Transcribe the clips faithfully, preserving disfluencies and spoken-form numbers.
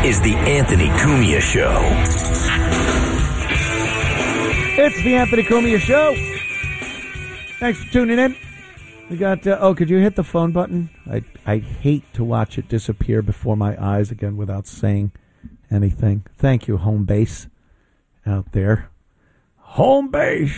is the Anthony Cumia Show. It's the Anthony Cumia Show. Thanks for tuning in. We got, uh, oh, could you hit the phone button? I I hate to watch it disappear before my eyes again without saying anything. Thank you, home base out there. Home base.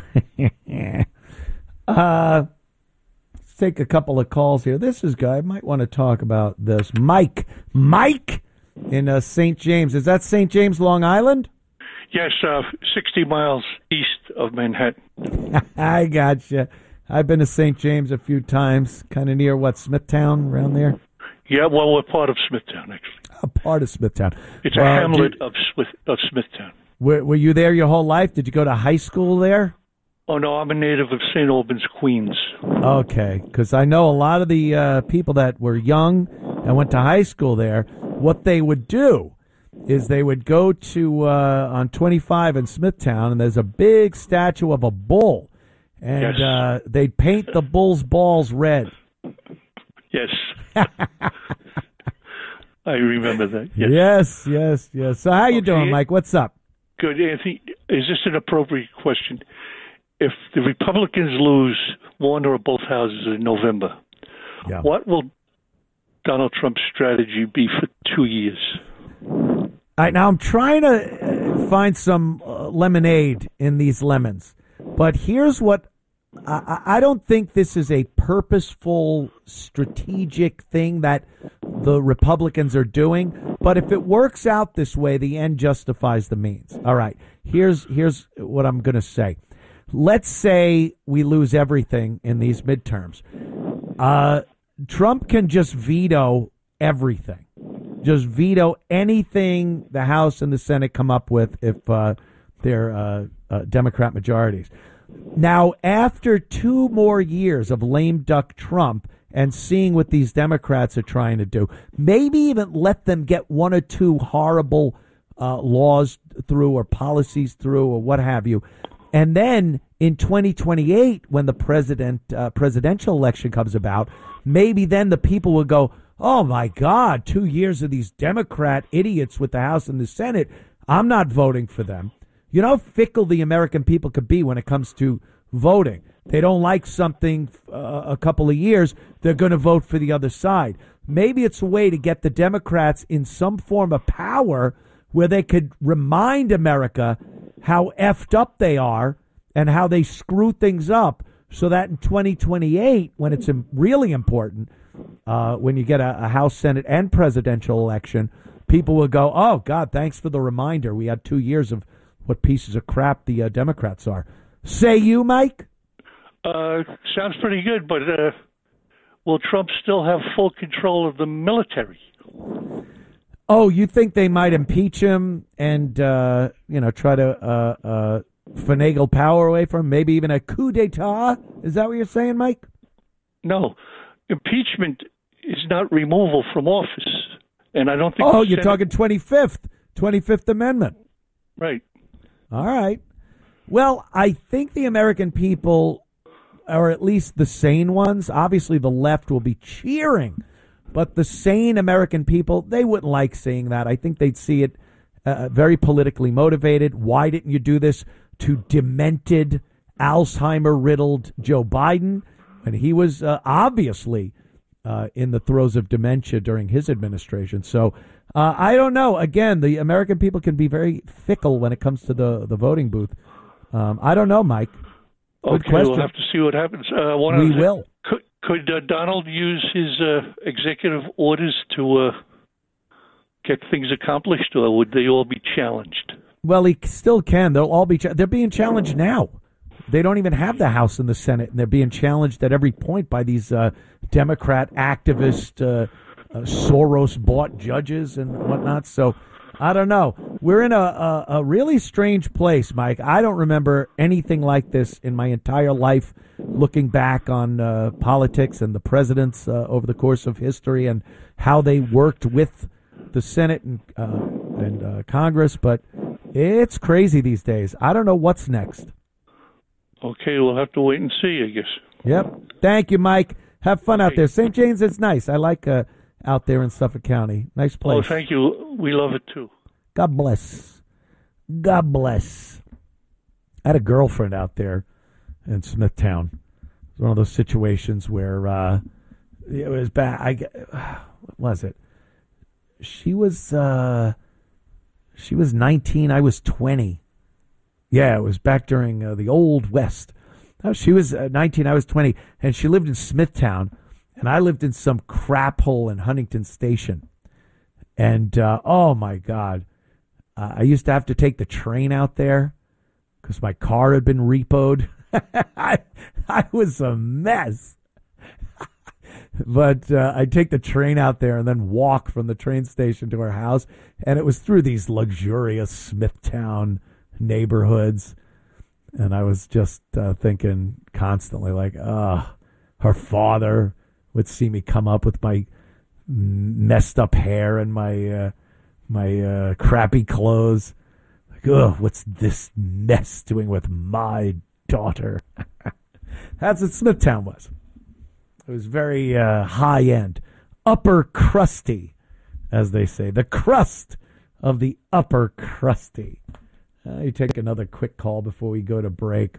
uh, let's take a couple of calls here. This is guy. I might want to talk about this. Mike. Mike in uh, Saint James. Is that Saint James, Long Island? Yes, uh, sixty miles east of Manhattan. I gotcha. I've been to Saint James a few times, kind of near, what, Smithtown, around there? Yeah, well, we're part of Smithtown, actually. A part of Smithtown. It's well, a hamlet did, of, Smith, of Smithtown. Were, were you there your whole life? Did you go to high school there? Oh, no, I'm a native of Saint Albans, Queens. Okay, because I know a lot of the uh, people that were young and went to high school there, what they would do is they would go to, uh, on twenty-five in Smithtown, and there's a big statue of a bull. And yes. uh, they'd paint the bull's balls red. Yes. I remember that. Yes, yes, yes. yes. So how you okay. doing, Mike? What's up? Good, Anthony. Is this an appropriate question? If the Republicans lose one or both houses in November, yeah. what will Donald Trump's strategy be for two years? All right, now I'm trying to find some uh, lemonade in these lemons. But here's what I, I don't think this is a purposeful, strategic thing that the Republicans are doing. But if it works out this way, the end justifies the means. All right, here's here's what I'm going to say. Let's say we lose everything in these midterms. Uh, Trump can just veto everything. Just veto anything the House and the Senate come up with if uh, they're uh, uh, Democrat majorities. Now, after two more years of lame duck Trump and seeing what these Democrats are trying to do, maybe even let them get one or two horrible uh, laws through or policies through or what have you. And then in twenty twenty-eight, when the president uh, presidential election comes about, maybe then the people will go, oh, my God, two years of these Democrat idiots with the House and the Senate. I'm not voting for them. You know how fickle the American people could be when it comes to voting. They don't like something uh, a couple of years, they're going to vote for the other side. Maybe it's a way to get the Democrats in some form of power where they could remind America how effed up they are and how they screw things up so that in twenty twenty-eight, when it's really important, uh, when you get a, a House, Senate, and presidential election, people will go, oh, God, thanks for the reminder. We had two years of what pieces of crap the uh, Democrats are. Say you, Mike? Uh, sounds pretty good, but uh, will Trump still have full control of the military? Oh, you think they might impeach him and, uh, you know, try to uh, uh, finagle power away from him? Maybe even a coup d'etat? Is that what you're saying, Mike? No. Impeachment is not removal from office. And I don't think... Oh, you're Senate... talking twenty-fifth, twenty-fifth Amendment. Right. All right. Well, I think the American people, or at least the sane ones, obviously the left will be cheering, but the sane American people, they wouldn't like seeing that. I think they'd see it uh, very politically motivated. Why didn't you do this to demented, Alzheimer-riddled Joe Biden when he was uh, obviously uh, in the throes of dementia during his administration? So uh, I don't know. Again, the American people can be very fickle when it comes to the, the voting booth. Um, I don't know, Mike. Good okay, question. We'll have to see what happens. Uh, one we the, will. Could, could uh, Donald use his uh, executive orders to uh, get things accomplished, or would they all be challenged? Well, he still can. They'll all be. Cha- they're being challenged now. They don't even have the House and the Senate, and they're being challenged at every point by these uh, Democrat activist, uh, uh, Soros-bought judges and whatnot. So I don't know. We're in a, a, a really strange place, Mike. I don't remember anything like this in my entire life, looking back on uh, politics and the presidents uh, over the course of history and how they worked with the Senate and, uh, and uh, Congress. But it's crazy these days. I don't know what's next. Okay, we'll have to wait and see, I guess. Yep. Thank you, Mike. Have fun out there. Saint James is nice. I like uh, out there in Suffolk County. Nice Oh, place. thank you. We love it too. God bless. God bless. I had a girlfriend out there in Smithtown. It was one of those situations where uh, it was bad. I, what was it? She was uh, she was nineteen. I was twenty. Yeah, it was back during uh, the Old West. No, she was uh, nineteen. I was twenty, and she lived in Smithtown, and I lived in some crap hole in Huntington Station. And uh, oh my God, uh, I used to have to take the train out there because my car had been repoed. I, I was a mess. But uh, I'd take the train out there and then walk from the train station to our house. And it was through these luxurious Smithtown neighborhoods. And I was just uh, thinking constantly like, ah, oh, her father would see me come up with my messed up hair and my, uh, my uh, crappy clothes. Like, oh, what's this mess doing with my daughter? That's what Smithtown was. It was very uh, high end, upper crusty, as they say, the crust of the upper crusty. Uh, you take another quick call before we go to break.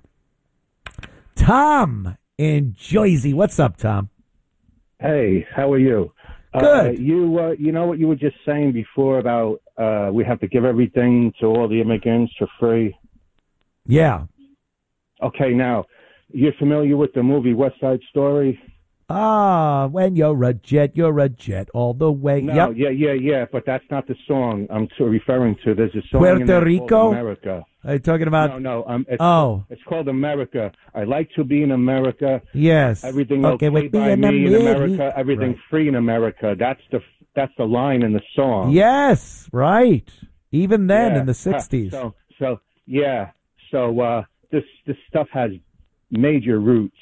Tom in Jersey, what's up, Tom? Hey, how are you? Good. Uh, you, uh, you know what you were just saying before about uh, we have to give everything to all the immigrants for free. Yeah. Okay, now you're familiar with the movie West Side Story? Ah, when you're a jet, you're a jet all the way. No, yep. yeah, yeah, yeah, but that's not the song I'm t- referring to. There's a song Puerto in there Rico? called America. Are you talking about? No, no, um, it's, oh, it's called America. I like to be in America. Yes. Everything okay, okay by me in America. Everything right. free in America. That's the that's the line in the song. Yes, right. Even then, yeah. in the sixties. So, so yeah. So uh, this this stuff has major roots.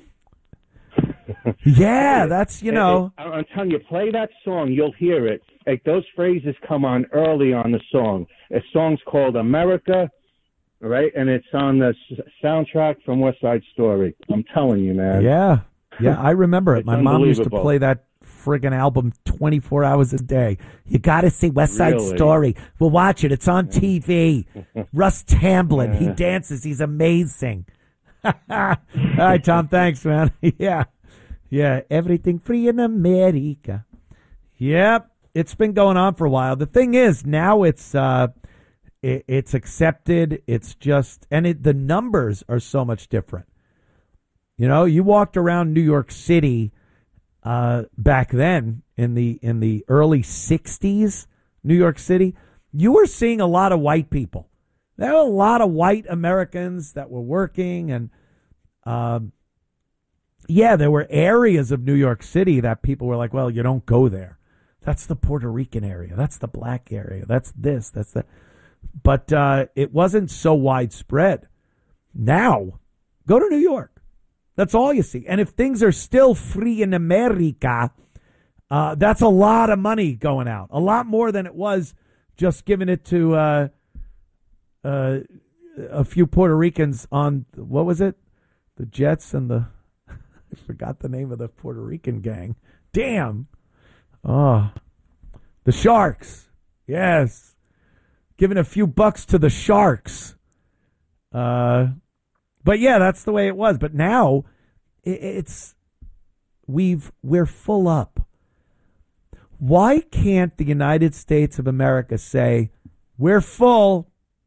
Yeah, that's, you know. It, it, I'm telling you, play that song, you'll hear it. Like, those phrases come on early on the song. A song's called America, right? And it's on the s- soundtrack from West Side Story. I'm telling you, man. Yeah, yeah, I remember it. My mom used to play that friggin' album twenty-four hours a day. You got to see West Side Really? Story. We'll watch it. It's on T V. Russ Tamblyn, he dances. He's amazing. All right, Tom, thanks, man. Yeah. Yeah, everything free in America. Yep, it's been going on for a while. The thing is, now it's uh, it, it's accepted. It's just, and it, the numbers are so much different. You know, you walked around New York City uh, back then in the in the early sixties, New York City. You were seeing a lot of white people. There were a lot of white Americans that were working, and um, yeah, there were areas of New York City that people were like, well, you don't go there. That's the Puerto Rican area. That's the black area. That's this. That's that. But uh, it wasn't so widespread. Now, go to New York. That's all you see. And if things are still free in America, uh, that's a lot of money going out. A lot more than it was just giving it to uh, uh, a few Puerto Ricans on, what was it? The Jets and the... I forgot the name of the Puerto Rican gang. Damn. Oh, the Sharks. Yes. Giving a few bucks to the Sharks. Uh, but yeah, that's the way it was. But now it, it's, we've, we're full up. Why can't the United States of America say, we're full?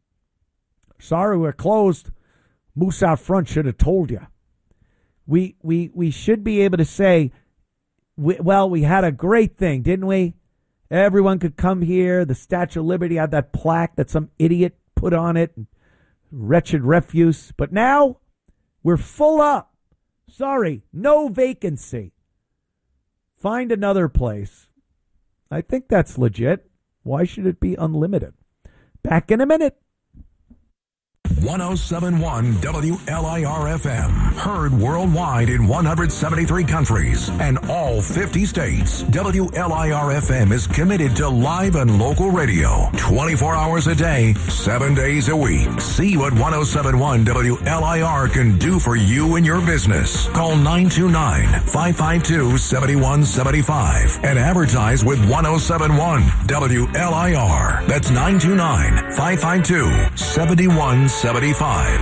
Sorry, we're closed. Moose out front should have told you. We we we should be able to say, we, well, we had a great thing, didn't we? Everyone could come here. The Statue of Liberty had that plaque that some idiot put on it. Wretched refuse. But now we're full up. Sorry, no vacancy. Find another place. I think that's legit. Why should it be unlimited? Back in a minute. one oh seven point one W L I R F M. Heard worldwide in one hundred seventy-three countries and all fifty states. W L I R F M is committed to live and local radio. twenty-four hours a day, seven days a week. See what one oh seven point one W L I R can do for you and your business. Call nine two nine, five five two, seven one seven five and advertise with one oh seven point one W L I R. That's nine two nine, five five two, seven one seven five.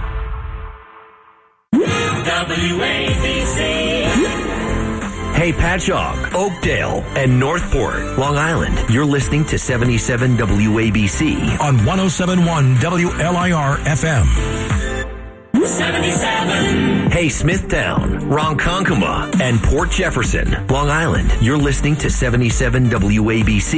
W A B C. Hey, Patchogue, Oakdale, and Northport, Long Island. You're listening to seventy-seven W A B C on one oh seven point one W L I R F M. seventy-seven. Hey, Smithtown, Ronkonkoma, and Port Jefferson, Long Island. You're listening to seventy-seven W A B C